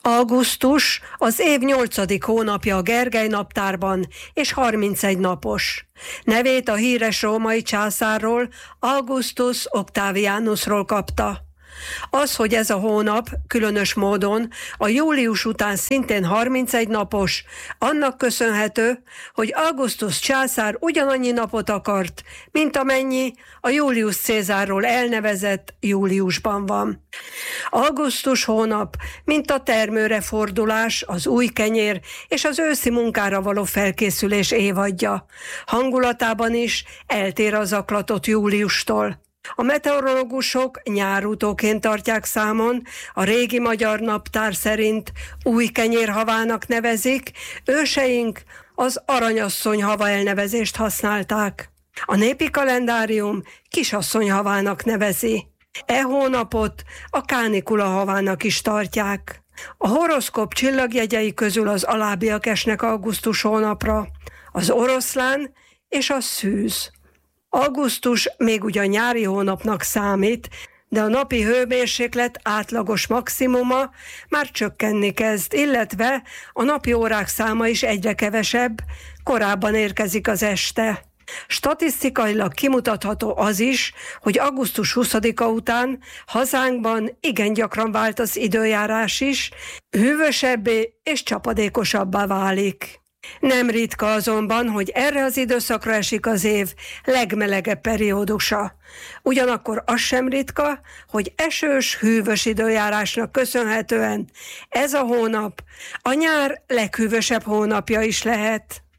Augusztus az év 8. hónapja a Gergely naptárban, és 31 napos. Nevét a híres római császárról, Augustus Octavianusról kapta. Az, hogy ez a hónap különös módon a július után szintén 31 napos, annak köszönhető, hogy Augustus császár ugyanannyi napot akart, mint amennyi a Julius Cézárról elnevezett júliusban van. Augusztus hónap, mint a termőre fordulás, az új kenyér és az őszi munkára való felkészülés évadja. Hangulatában is eltér a zaklatott júliustól. A meteorológusok nyárutóként tartják számon, a régi magyar naptár szerint új kenyér havának nevezik, őseink az aranyasszony hava elnevezést használták. A népi kalendárium kisasszony havának nevezi. E hónapot a kánikula havának is tartják. A horoszkóp csillagjegyei közül az alábbiak esnek augusztus hónapra: az oroszlán és a szűz. Augusztus még ugyan nyári hónapnak számít, de a napi hőmérséklet átlagos maximuma már csökkenni kezd, illetve a napi órák száma is egyre kevesebb, korábban érkezik az este. Statisztikailag kimutatható az is, hogy augusztus 20-a után hazánkban igen gyakran vált az időjárás is, hűvösebbé és csapadékosabbá válik. Nem ritka azonban, hogy erre az időszakra esik az év legmelegebb periódusa. Ugyanakkor az sem ritka, hogy esős, hűvös időjárásnak köszönhetően ez a hónap a nyár leghűvösebb hónapja is lehet.